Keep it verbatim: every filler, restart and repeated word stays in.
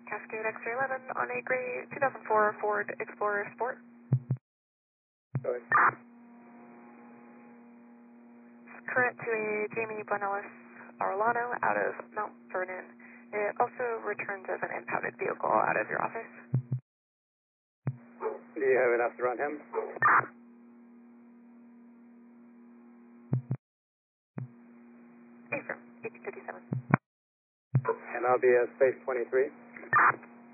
Cascade X three eleven on a gray two thousand four Ford Explorer Sport. Go ahead. Current to a Jamie Bonellis Arellano out of Mount Vernon. It also returns as an impounded vehicle out of your office. Do you have enough to run him? Affirm, eighteen fifty-seven. M L B S space twenty-three.